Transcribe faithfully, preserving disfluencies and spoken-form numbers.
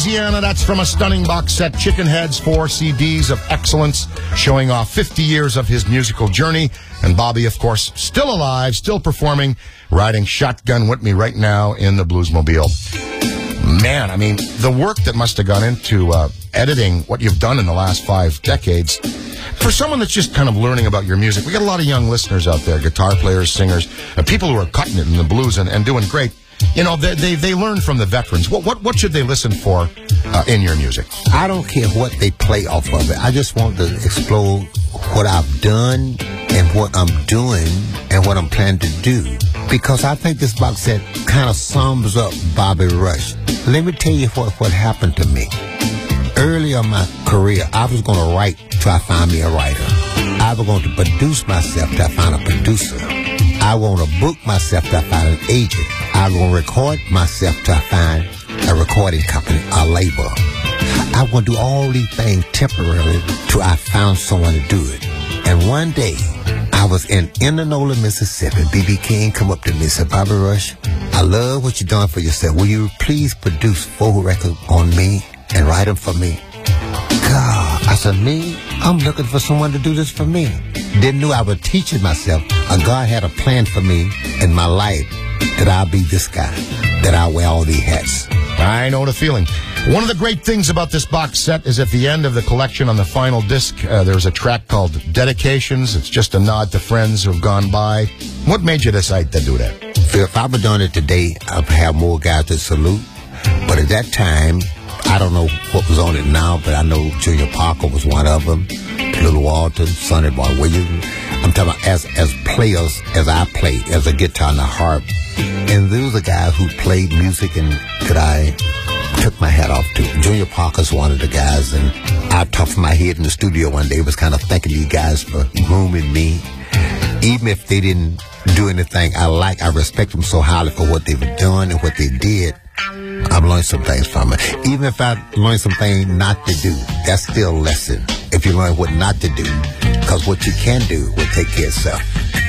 Louisiana, that's from a stunning box set, Chicken Heads, four C Ds of excellence, showing off fifty years of his musical journey. And Bobby, of course, still alive, still performing, riding shotgun with me right now in the Bluesmobile. Man, I mean, the work that must have gone into uh, editing what you've done in the last five decades. For someone that's just kind of learning about your music, we got a lot of young listeners out there, guitar players, singers, uh, people who are cutting it in the blues and, and doing great. You know, they, they they learn from the veterans. What what what should they listen for uh, in your music? I don't care what they play off of it. I just want to explore what I've done and what I'm doing and what I'm planning to do. Because I think this box set kind of sums up Bobby Rush. Let me tell you what, what happened to me. Early in my career, I was going to write till I found me a writer. I was going to produce myself till I found a producer. I want to book myself till I find an agent. I was going to record myself till I find a recording company, a label. I want to do all these things temporarily till I found someone to do it. And one day, I was in Indianola, Mississippi. B B King come up to me and said, Bobby Rush, I love what you're doing for yourself. Will you please produce four records on me and write them for me? God, I said, me? I'm looking for someone to do this for me. Didn't know I was teaching myself. And God had a plan for me in my life that I'll be this guy, that I'll wear all these hats. I know the feeling. One of the great things about this box set is at the end of the collection on the final disc, uh, there's a track called Dedications. It's just a nod to friends who've gone by. What made you decide to do that? If I were doing it today, I'd have more guys to salute. But at that time, I don't know what was on it now, but I know Junior Parker was one of them. Little Walton, Sonny Boy Williams. I'm talking about as, as players, as I played, as a guitar and a harp. And there was a guy who played music and that I took my hat off to. Junior Parker's one of the guys, and I talked from my head in the studio one day, was kind of thanking you guys for grooming me. Even if they didn't do anything I like, I respect them so highly for what they've done and what they did. I've learned some things from it. Even if I learned some things not to do, that's still a lesson. If you learn what not to do, because what you can do will take care of itself.